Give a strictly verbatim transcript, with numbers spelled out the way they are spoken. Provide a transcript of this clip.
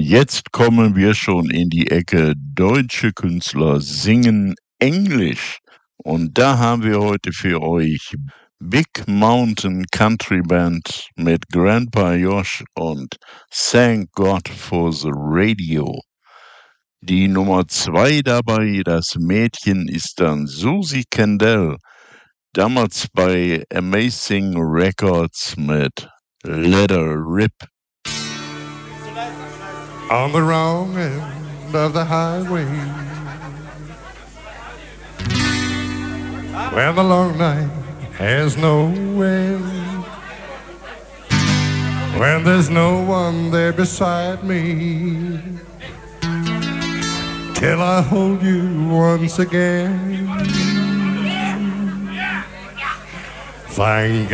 jetzt kommen wir schon in die Ecke deutsche Künstler singen Englisch. Und da haben wir heute für euch Big Mountain Country Band mit Grandpa Josh und Thank God for the Radio. Die Nummer zwei dabei, das Mädchen, ist dann Susie Kendall, damals bei Amazing Records mit Let Her Rip. On the wrong end of the highway, where the long night has no end, when there's no one there beside me, till I hold you once again. Thank